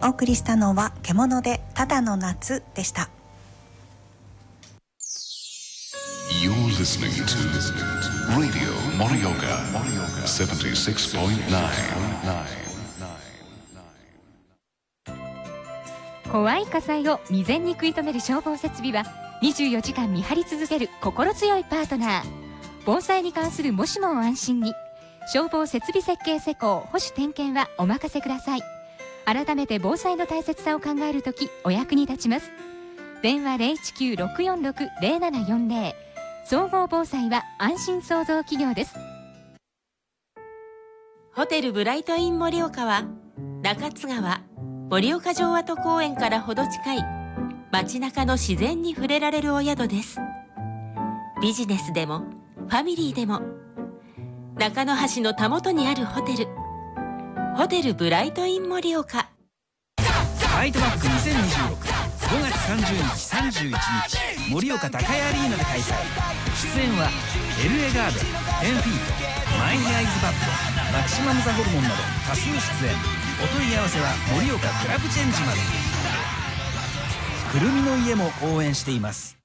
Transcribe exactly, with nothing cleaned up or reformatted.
お送りしたのは獣でただの夏でした。 You're listening to Radio Moriokaセブンティシックスポイントナイン。 怖い火災を未然に食い止める消防設備はにじゅうよじかん見張り続ける心強いパートナー。防災に関するもしもを安心に、消防設備設計施工保守点検はお任せください。改めて防災の大切さを考えるときお役に立ちます。電話 ゼロいちきゅう ろくよんろく ゼロななよんゼロ。総合防災は安心創造企業です。 ホテルブライトイン盛岡は中津川盛岡城跡公園からほど近い街中の自然に触れられるお宿です。ビジネスでもファミリーでも中野橋のたもとにあるホテル、ホテルブライトイン盛岡。 ライトバックにせんにじゅうろくごがつさんじゅうにちさんじゅういちにち盛岡高屋アリーナで開催。出演はエルエガーデン、テンフィート、マイニアイズバッド、マキシマムザホルモンなど多数出演。お問い合わせは盛岡クラブチェンジまで。くるみの家も応援しています。